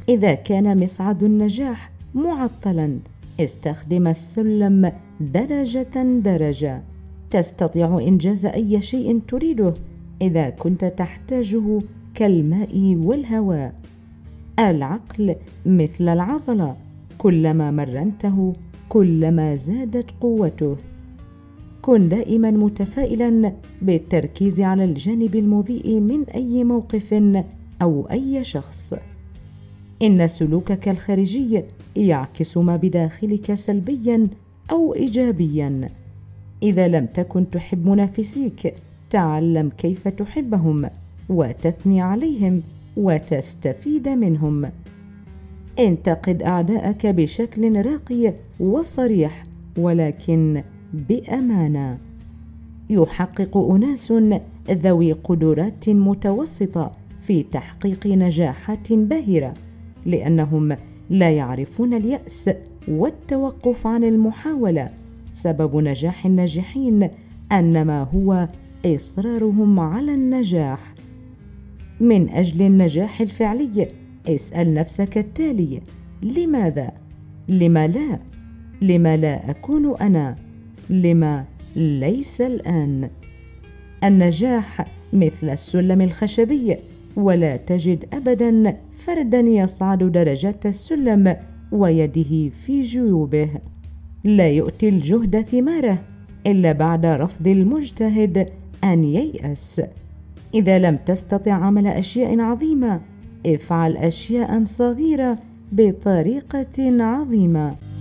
إذا كان مصعد النجاح معطلا، استخدم السلم درجة درجة. تستطيع إنجاز أي شيء تريده إذا كنت تحتاجه كالماء والهواء. العقل مثل العضلة، كلما مرنته كلما زادت قوته. كن دائما متفائلا بالتركيز على الجانب المضيء من أي موقف أو أي شخص. إن سلوكك الخارجي يعكس ما بداخلك سلبيا أو إيجابيا. إذا لم تكن تحب منافسيك، تعلم كيف تحبهم وتثني عليهم وتستفيد منهم. انتقد أعداءك بشكل راقي وصريح، ولكن بأمانة. يحقق أناس ذوي قدرات متوسطة في تحقيق نجاحات باهرة، لأنهم لا يعرفون اليأس والتوقف عن المحاولة. سبب نجاح الناجحين أنما هو إصرارهم على النجاح. من أجل النجاح الفعلي، اسأل نفسك التالي: لماذا؟ لما لا؟ لما لا أكون أنا؟ لما ليس الآن؟ النجاح مثل السلم الخشبي، ولا تجد أبدا فردا يصعد درجات السلم ويده في جيوبه. لا يؤتي الجهد ثماره إلا بعد رفض المجتهد أن ييأس. إذا لم تستطع عمل أشياء عظيمة، افعل أشياء صغيرة بطريقة عظيمة.